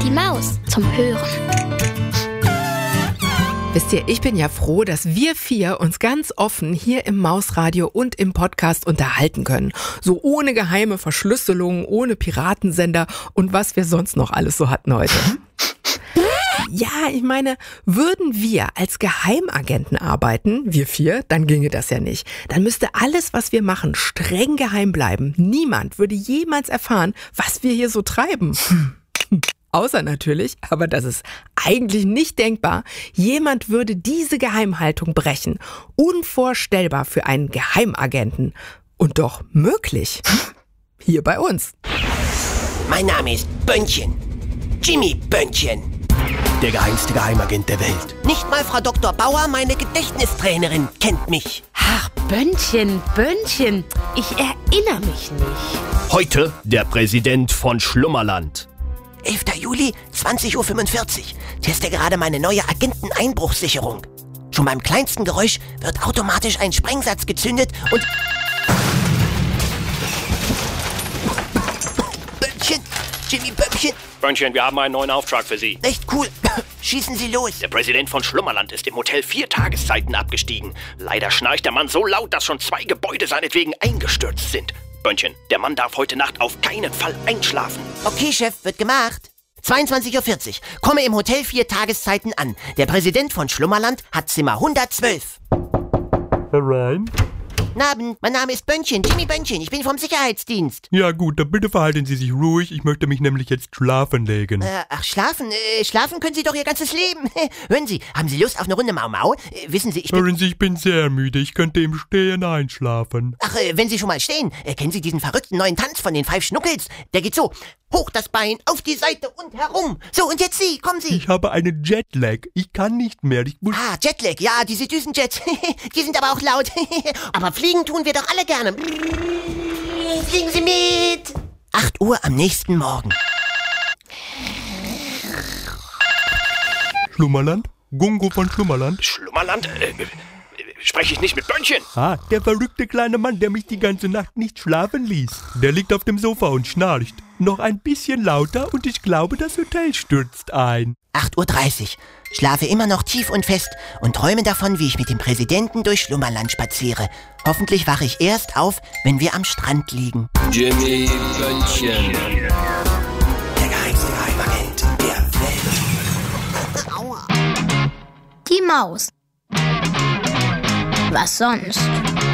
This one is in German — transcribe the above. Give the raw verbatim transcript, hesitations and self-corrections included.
Die Maus zum Hören. Wisst ihr, ich bin ja froh, dass wir vier uns ganz offen hier im Mausradio und im Podcast unterhalten können. So ohne geheime Verschlüsselung, ohne Piratensender und was wir sonst noch alles so hatten heute. Ja, ich meine, würden wir als Geheimagenten arbeiten, wir vier, dann ginge das ja nicht. Dann müsste alles, was wir machen, streng geheim bleiben. Niemand würde jemals erfahren, was wir hier so treiben. Außer natürlich, aber das ist eigentlich nicht denkbar, jemand würde diese Geheimhaltung brechen. Unvorstellbar für einen Geheimagenten. Und doch möglich. Hier bei uns. Mein Name ist Bönnchen. Jimmy Bönnchen. Der geheimste Geheimagent der Welt. Nicht mal Frau Doktor Bauer, meine Gedächtnistrainerin, kennt mich. Ach, Bönnchen, Bönnchen, ich erinnere mich nicht. Heute der Präsident von Schlummerland. elfter Juli, zwanzig Uhr fünfundvierzig. Teste gerade meine neue Agenteneinbruchssicherung. Schon beim kleinsten Geräusch wird automatisch ein Sprengsatz gezündet und... Bönnchen, Jimmy Bönnchen. Bönnchen, wir haben einen neuen Auftrag für Sie. Echt cool. Schießen Sie los. Der Präsident von Schlummerland ist im Hotel vier Tageszeiten abgestiegen. Leider schnarcht der Mann so laut, dass schon zwei Gebäude seinetwegen eingestürzt sind. Bönnchen, der Mann darf heute Nacht auf keinen Fall einschlafen. Okay, Chef, wird gemacht. zweiundzwanzig Uhr vierzig. Komme im Hotel vier Tageszeiten an. Der Präsident von Schlummerland hat Zimmer hundertzwölf. Herein? Guten Abend, mein Name ist Bönnchen, Jimmy Bönnchen. Ich bin vom Sicherheitsdienst. Ja gut, dann bitte verhalten Sie sich ruhig. Ich möchte mich nämlich jetzt schlafen legen. Äh, ach, schlafen? Äh, schlafen können Sie doch Ihr ganzes Leben. Hören Sie, haben Sie Lust auf eine Runde Mau Mau? Äh, wissen Sie, ich bin... Hören Sie, ich bin sehr müde. Ich könnte im Stehen einschlafen. Ach, äh, wenn Sie schon mal stehen, äh, kennen Sie diesen verrückten neuen Tanz von den Five Schnuckels? Der geht so, hoch das Bein, auf die Seite und herum. So, und jetzt Sie, kommen Sie. Ich habe einen Jetlag. Ich kann nicht mehr. Ich muss... Ah, Jetlag, ja, diese Düsenjets. Die sind aber auch laut. Aber fliegen tun wir doch alle gerne. Fliegen Sie mit. acht Uhr am nächsten Morgen. Schlummerland? Gungo von Schlummerland? Schlummerland? Äh, spreche ich nicht mit Bönnchen? Ah, der verrückte kleine Mann, der mich die ganze Nacht nicht schlafen ließ. Der liegt auf dem Sofa und schnarcht. Noch ein bisschen lauter und ich glaube, das Hotel stürzt ein. acht Uhr dreißig. Schlafe immer noch tief und fest und träume davon, wie ich mit dem Präsidenten durch Schlummerland spaziere. Hoffentlich wache ich erst auf, wenn wir am Strand liegen. Jimmy Bönnchen. Der geheimste Geheimagent der Welt. Aua. Die Maus. Was sonst?